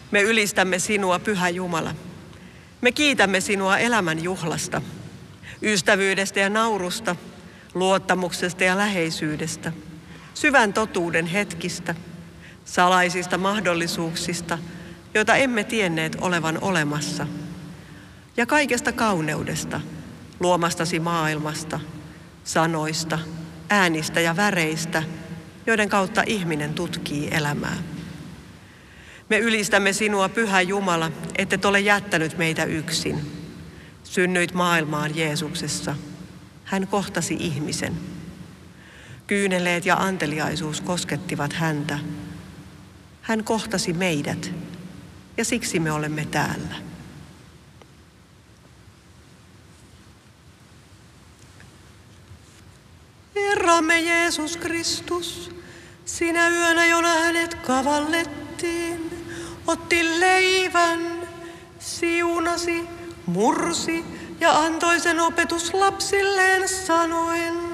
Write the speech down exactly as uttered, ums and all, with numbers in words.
Me ylistämme sinua, Pyhä Jumala. Me kiitämme sinua elämän juhlasta, ystävyydestä ja naurusta, luottamuksesta ja läheisyydestä, syvän totuuden hetkistä, salaisista mahdollisuuksista, joita emme tienneet olevan olemassa, ja kaikesta kauneudesta, luomastasi maailmasta, sanoista, äänistä ja väreistä, joiden kautta ihminen tutkii elämää. Me ylistämme sinua, Pyhä Jumala, ettet ole jättänyt meitä yksin. Synnyit maailmaan Jeesuksessa. Hän kohtasi ihmisen. Kyyneleet ja anteliaisuus koskettivat häntä. Hän kohtasi meidät, ja siksi me olemme täällä. Herramme Jeesus Kristus, sinä yönä, jona hänet kavallettiin, otti leivän, siunasi, mursi ja antoi sen opetuslapsilleen sanoen: